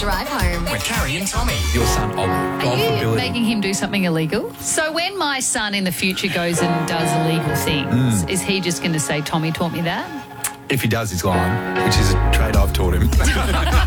Drive home with Carrie and Tommy. Your son, Ollie. Are you making him do something illegal? So when my son in the future goes and does illegal things, is he just going to say, Tommy taught me that? If he does, he's lying, which is a trade I've taught him.